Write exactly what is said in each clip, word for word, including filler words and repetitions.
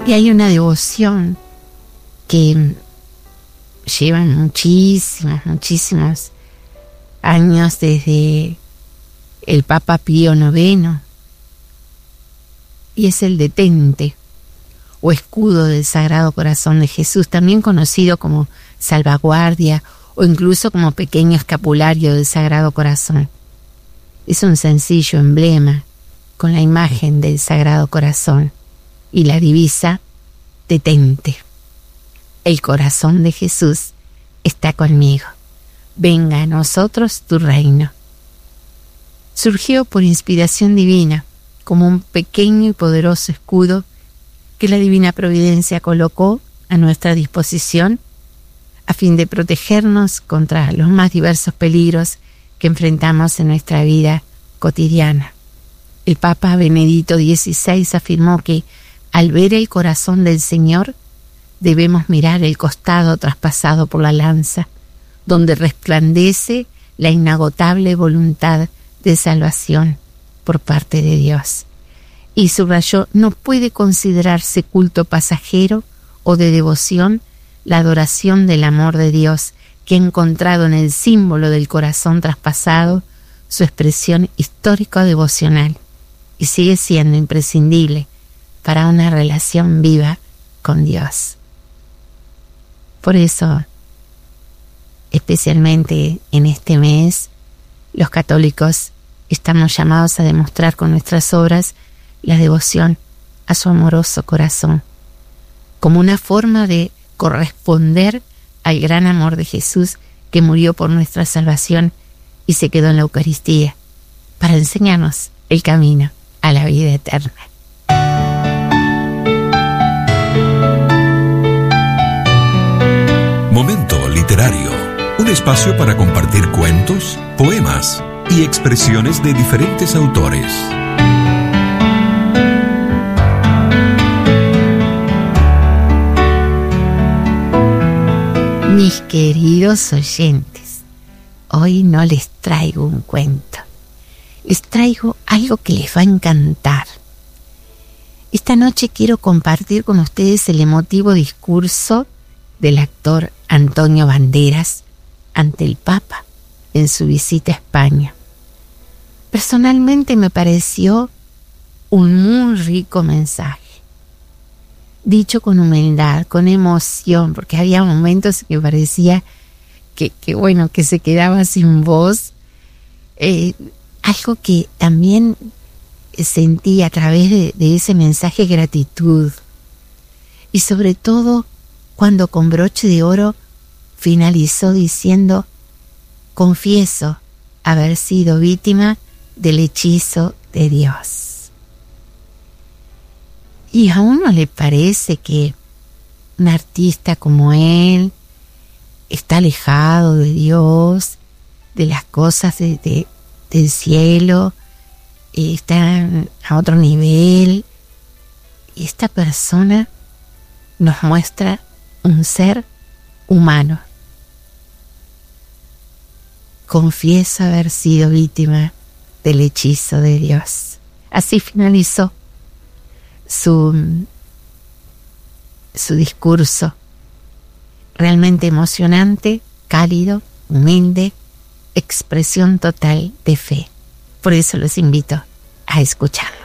Y hay una devoción que llevan muchísimos, muchísimos años desde el Papa Pío noveno, y es el detente o escudo del Sagrado Corazón de Jesús, también conocido como salvaguardia o incluso como pequeño escapulario del Sagrado Corazón. Es un sencillo emblema con la imagen del Sagrado Corazón y la divisa detente. El corazón de Jesús está conmigo. Venga a nosotros tu reino. Surgió por inspiración divina, como un pequeño y poderoso escudo que la divina providencia colocó a nuestra disposición a fin de protegernos contra los más diversos peligros que enfrentamos en nuestra vida cotidiana. El Papa Benedicto dieciséis afirmó que al ver el corazón del Señor debemos mirar el costado traspasado por la lanza, donde resplandece la inagotable voluntad de salvación por parte de Dios. Y subrayó, no puede considerarse culto pasajero o de devoción la adoración del amor de Dios, que ha encontrado en el símbolo del corazón traspasado su expresión histórico-devocional y sigue siendo imprescindible para una relación viva con Dios. Por eso, especialmente en este mes, los católicos estamos llamados a demostrar con nuestras obras la devoción a su amoroso corazón, como una forma de corresponder al gran amor de Jesús que murió por nuestra salvación y se quedó en la Eucaristía para enseñarnos el camino a la vida eterna. Momento literario, un espacio para compartir cuentos, poemas y expresiones de diferentes autores. Mis queridos oyentes, hoy no les traigo un cuento, les traigo algo que les va a encantar. Esta noche quiero compartir con ustedes el emotivo discurso del actor Antonio Banderas ante el Papa en su visita a España. Personalmente me pareció un muy rico mensaje, dicho con humildad, con emoción, porque había momentos que parecía que, que bueno, que se quedaba sin voz. Eh, algo que también sentí a través de, de ese mensaje, gratitud. Y sobre todo, cuando con broche de oro finalizó diciendo: confieso haber sido víctima del hechizo de Dios. ¿Y a uno le parece que un artista como él está alejado de Dios, de las cosas de, de, del cielo, está a otro nivel? Y esta persona nos muestra un ser humano. Confieso haber sido víctima del hechizo de Dios. Así finalizó su, su discurso, realmente emocionante, cálido, humilde, expresión total de fe. Por eso los invito a escucharlo.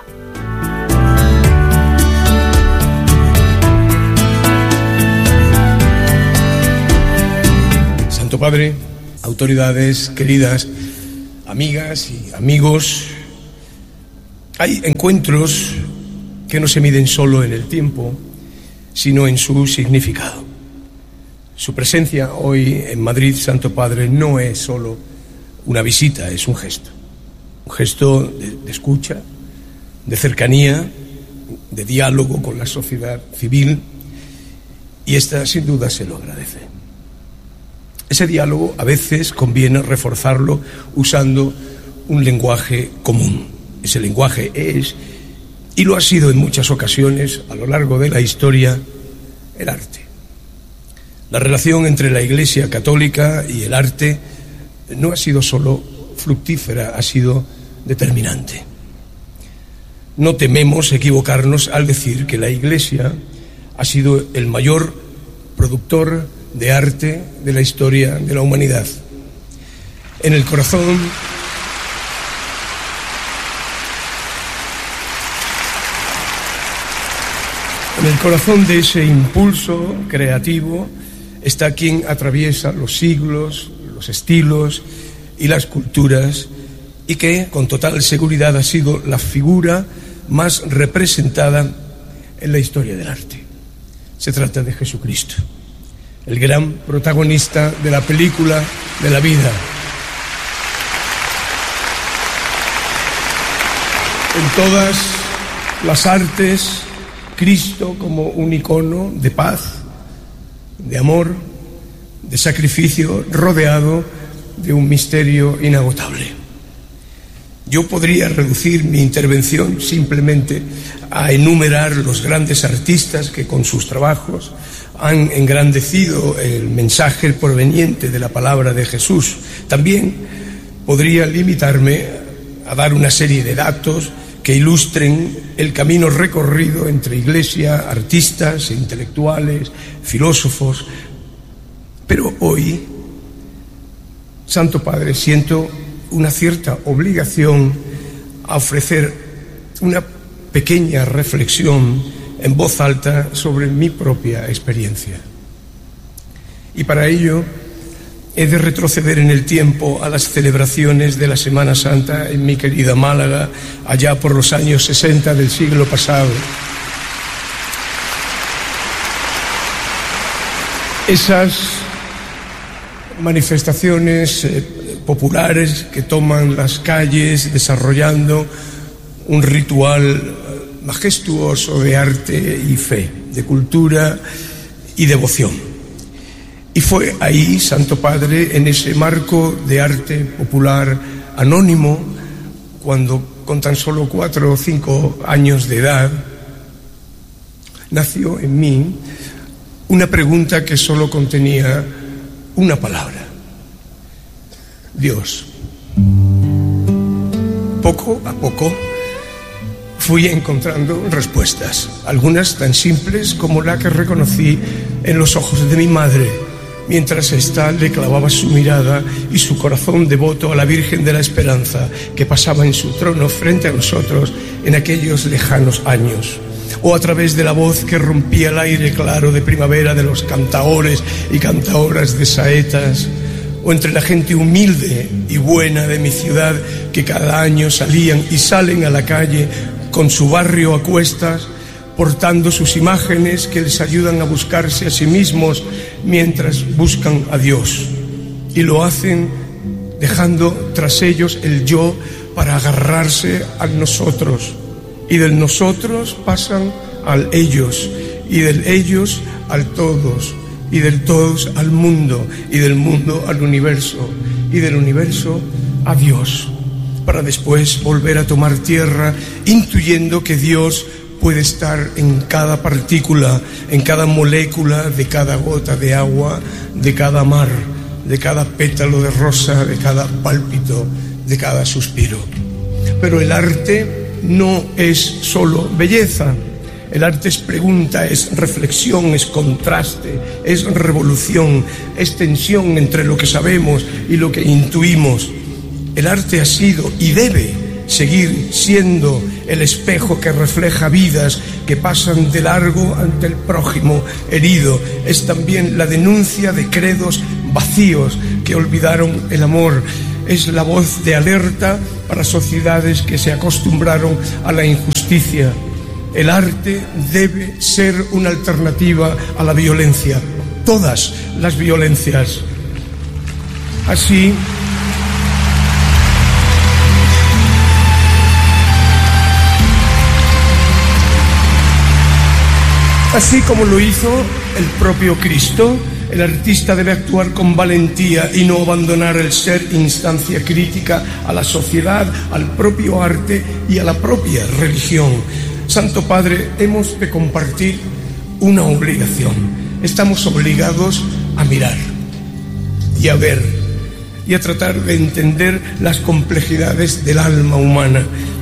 Santo Padre, autoridades, queridas amigas y amigos, hay encuentros que no se miden solo en el tiempo, sino en su significado. Su presencia hoy en Madrid, Santo Padre, no es solo una visita, es un gesto. Un gesto de, de escucha, de cercanía, de diálogo con la sociedad civil, y esta sin duda se lo agradece. Ese diálogo a veces conviene reforzarlo usando un lenguaje común. Ese lenguaje es, y lo ha sido en muchas ocasiones a lo largo de la historia, el arte. La relación entre la Iglesia católica y el arte no ha sido solo fructífera, ha sido determinante. No tememos equivocarnos al decir que la Iglesia ha sido el mayor productor de arte de la historia de la humanidad. En el corazón en el corazón de ese impulso creativo está quien atraviesa los siglos, los estilos y las culturas, y que con total seguridad ha sido la figura más representada en la historia del arte. Se trata de Jesucristo, el gran protagonista de la película de la vida. En todas las artes, Cristo como un icono de paz, de amor, de sacrificio, rodeado de un misterio inagotable. Yo podría reducir mi intervención simplemente a enumerar los grandes artistas que con sus trabajos han engrandecido el mensaje proveniente de la palabra de Jesús. También podría limitarme a dar una serie de datos que ilustren el camino recorrido entre iglesia, artistas, intelectuales, filósofos. Pero hoy, Santo Padre, siento una cierta obligación a ofrecer una pequeña reflexión en voz alta sobre mi propia experiencia. Y para ello he de retroceder en el tiempo a las celebraciones de la Semana Santa en mi querida Málaga, allá por los años sesenta del siglo pasado. Esas manifestaciones eh, populares que toman las calles desarrollando un ritual majestuoso de arte y fe, de cultura y devoción. Y fue ahí, Santo Padre, en ese marco de arte popular anónimo, cuando con tan solo cuatro o cinco años de edad, nació en mí una pregunta que solo contenía una palabra: Dios. Poco a poco fui encontrando respuestas, algunas tan simples como la que reconocí en los ojos de mi madre, mientras ésta le clavaba su mirada y su corazón devoto a la Virgen de la Esperanza que pasaba en su trono frente a nosotros en aquellos lejanos años, o a través de la voz que rompía el aire claro de primavera de los cantaores y cantaoras de saetas, o entre la gente humilde y buena de mi ciudad que cada año salían y salen a la calle con su barrio a cuestas, portando sus imágenes que les ayudan a buscarse a sí mismos mientras buscan a Dios. Y lo hacen dejando tras ellos el yo para agarrarse al nosotros. Y del nosotros pasan al ellos, y del ellos al todos, y del todos al mundo, y del mundo al universo, y del universo a Dios, para después volver a tomar tierra, intuyendo que Dios puede estar en cada partícula, en cada molécula de cada gota de agua, de cada mar, de cada pétalo de rosa, de cada pálpito, de cada suspiro. Pero el arte no es solo belleza. El arte es pregunta, es reflexión, es contraste, es revolución, es tensión entre lo que sabemos y lo que intuimos. El arte ha sido y debe seguir siendo el espejo que refleja vidas que pasan de largo ante el prójimo herido. Es también la denuncia de credos vacíos que olvidaron el amor. Es la voz de alerta para sociedades que se acostumbraron a la injusticia. El arte debe ser una alternativa a la violencia, todas las violencias. Así, así como lo hizo el propio Cristo, el artista debe actuar con valentía y no abandonar el ser instancia crítica a la sociedad, al propio arte y a la propia religión. Santo Padre, hemos de compartir una obligación. Estamos obligados a mirar y a ver y a tratar de entender las complejidades del alma humana,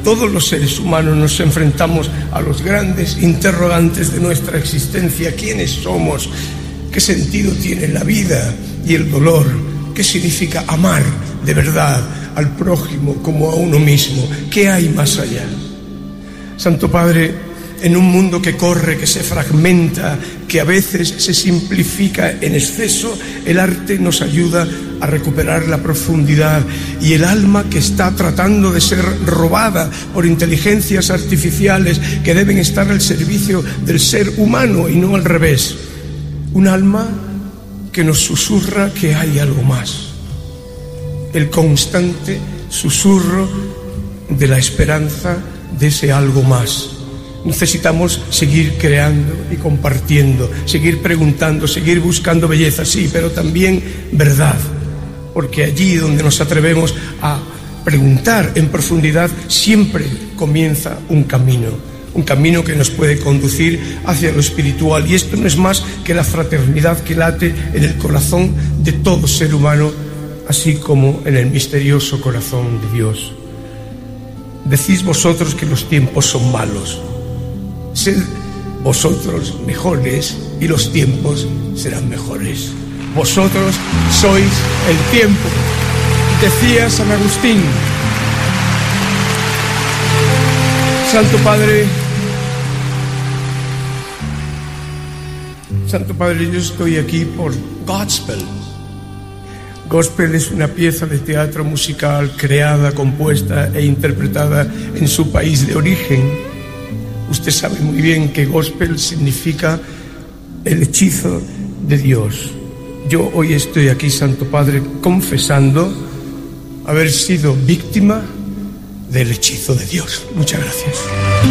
todos los seres humanos nos enfrentamos a los grandes interrogantes de nuestra existencia. ¿Quiénes somos? ¿Qué sentido tiene la vida y el dolor? ¿Qué significa amar de verdad al prójimo como a uno mismo? ¿Qué hay más allá? Santo Padre, en un mundo que corre, que se fragmenta, que a veces se simplifica en exceso, el arte nos ayuda a recuperar la profundidad, y el alma que está tratando de ser robada por inteligencias artificiales que deben estar al servicio del ser humano y no al revés. Un alma que nos susurra que hay algo más. El constante susurro de la esperanza de ese algo más. Necesitamos seguir creando y compartiendo, seguir preguntando, seguir buscando belleza, sí, pero también verdad, porque allí donde nos atrevemos a preguntar en profundidad siempre comienza un camino, un camino que nos puede conducir hacia lo espiritual, y esto no es más que la fraternidad que late en el corazón de todo ser humano, así como en el misterioso corazón de Dios. Decís vosotros que los tiempos son malos. Sed vosotros mejores y los tiempos serán mejores. Vosotros sois el tiempo, decía San Agustín. Santo Padre, Santo Padre, yo estoy aquí por Godspell. Gospel es una pieza de teatro musical creada, compuesta e interpretada en su país de origen. Usted sabe muy bien que gospel significa el hechizo de Dios. Yo hoy estoy aquí, Santo Padre, confesando haber sido víctima del hechizo de Dios. Muchas gracias.